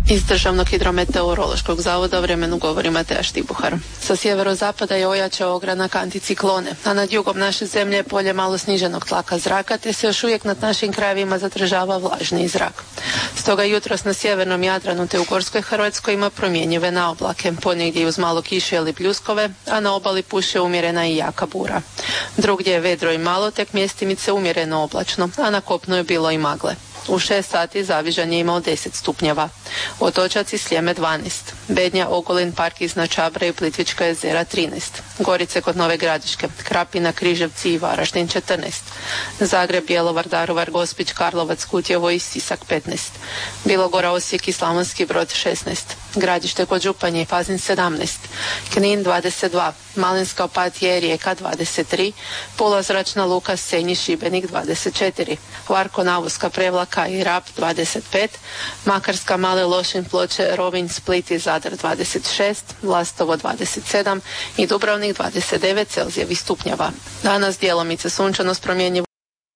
Iz Državnog hidrometeorološkog zavoda o vremenu govori Mateja Štibuhar. Sa sjeverozapada je ojačao ogranak anticiklone, a nad jugom naše zemlje je polje malo sniženog tlaka zraka, te se još uvijek nad našim krajevima zadržava vlažniji zrak. Stoga jutros na sjevernom Jadranu te u Gorskoj Hrvatskoj ima promjenjive naoblake, ponegdje uz malo kiše ili pljuskove, a na obali puše umjerena i jaka bura. Drugdje je vedro i malo, tek mjestimice umjereno oblačno, a na kopnu je bilo i magle. U 6 sati Zavižan je imao 10 stupnjeva. Otočac i Sljeme 12. Bednja, Ogulin, Park iznad Čabra i Plitvička jezera 13. Gorice kod Nove Gradiške, Krapina, Križevci i Varaždin 14. Zagreb, Bjelovar, Daruvar, Gospić, Karlovac, Kutjevo i Sisak 15. Bilogora, Osijek i Slavonski Brod 16. Gradište kod Županje i Pazin 17. Knin 22. Malinska, Opatija i Rijeka 23. Pula, Zračna luka, Senj i Šibenik 24. Varko, Navuska, Prevlaka i Rab 25. Makarska, Male Lošinj, Ploče, Rovinj, Split i Zadar 26. Lastovo 27. i Dubrovnik 29 Celzijevih stupnjeva. Danas djelomice sunčano s promjenjivom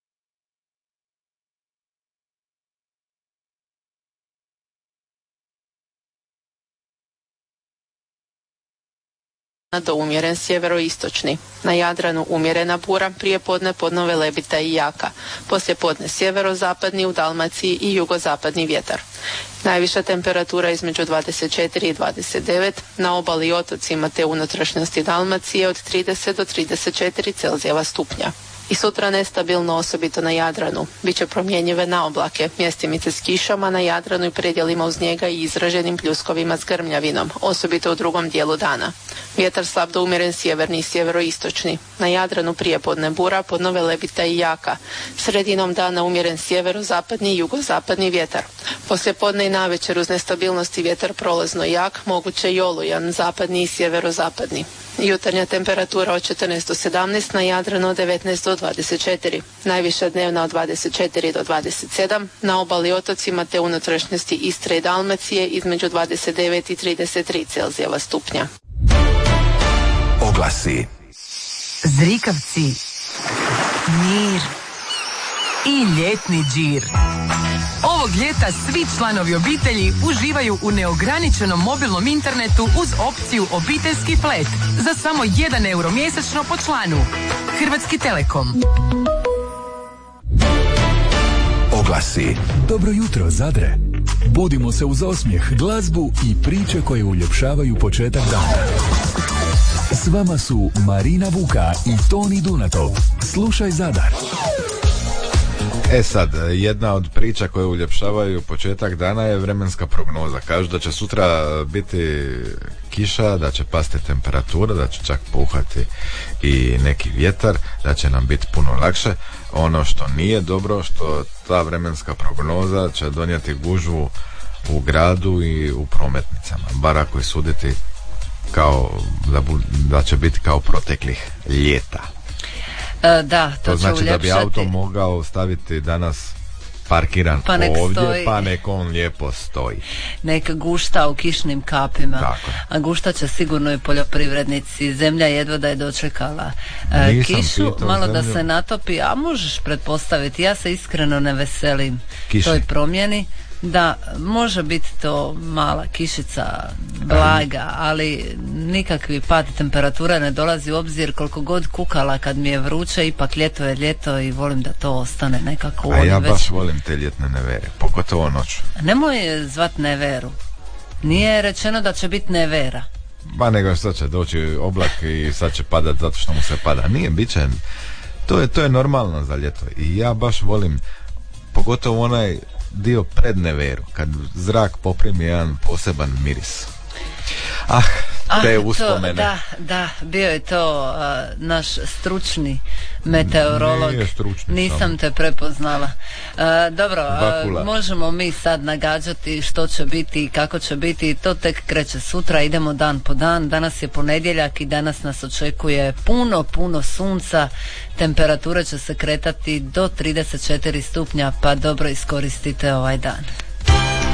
do umjeren sjeveroistočni. Na Jadranu umjerena bura, prije podne podnove lebita i jaka. Poslije podne sjeverozapadni, u Dalmaciji i jugozapadni vjetar. Najviša temperatura između 24 i 29, na obali i otocima te unutrašnjosti Dalmacije od 30 do 34 Celzijeva stupnja. I sutra nestabilno, osobito na Jadranu. Biće promjenjive naoblake, mjestimice s kišama na Jadranu i predjelima uz njega i izraženim pljuskovima s grmljavinom, osobito u drugom dijelu dana. Vjetar slab do umjeren sjeverni i sjeveroistočni. Na Jadranu prije podne bura, podnove lebita i jaka. Sredinom dana umjeren sjeverozapadni i jugozapadni vjetar. Poslije podne i navečer uz nestabilnosti vjetar prolazno jak, moguće i olujan, zapadni i sjeverozapadni. Jutarnja temperatura od 14 do 17, na Jadranu od 19 do 24. Najviša dnevna od 24 do 27, na obali i otocima te unutrašnjosti Istre i Dalmacije između 29 i 33 Celzijeva stupnja. Oglasi. Zrikavci, mir i ljetni džir. Ovog ljeta svi članovi obitelji uživaju u neograničenom mobilnom internetu uz opciju obiteljski flat za samo 1 euro mjesečno po članu. Hrvatski Telekom. Oglasi. Dobro jutro, Zadre. Budimo se uz osmijeh, glazbu i priče koje uljepšavaju početak dana. S vama su Marina Vuka i Toni Dunatov. Slušaj Zadar. Sad, jedna od priča koje uljepšavaju početak dana je vremenska prognoza. Kažu da će sutra biti kiša, da će pasti temperatura, da će čak puhati i neki vjetar, da će nam biti puno lakše. Ono što nije dobro, što ta vremenska prognoza će donijeti gužvu u gradu i u prometnicama. Bar ako je suditi kao da će biti kao proteklih ljeta. Da, to znači će da bi auto mogao staviti danas parkiran pa ovdje, stoji. pa nek on lijepo stoji. Neka gušta u kišnim kapima. Tako. A gušta će sigurno i poljoprivrednici. Zemlja jedva da je dočekala kišu, malo zemlju. Da se natopi, a možeš pretpostaviti, ja se iskreno ne veselim toj promjeni. Da, može biti to mala kišica, blaga, ali nikakvi pad temperatura ne dolazi u obzir. Koliko god kukala kad mi je vruće, ipak ljeto je ljeto i volim da to ostane nekako. A ja baš volim te ljetne nevere, pogotovo noću. Nemoj zvat neveru. Nije rečeno da će biti nevera. Ba nego sad će doći oblak i sad će padat zato što mu se pada. Nije, bit će, to je normalno za ljeto. I ja baš volim, pogotovo onaj dio pred neveru, kad zrak poprimi jedan poseban miris. Te uspomene. Da, bio je to naš stručni meteorolog. Nisam te prepoznala. Dobro, možemo mi sad nagađati što će biti i kako će biti. To tek kreće sutra, idemo dan po dan. Danas je ponedjeljak i danas nas očekuje puno sunca. Temperature će se kretati do 34 stupnja, pa dobro iskoristite ovaj dan.